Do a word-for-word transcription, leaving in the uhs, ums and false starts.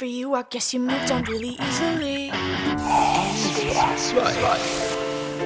for you, I guess you moved on really easily. Zwei.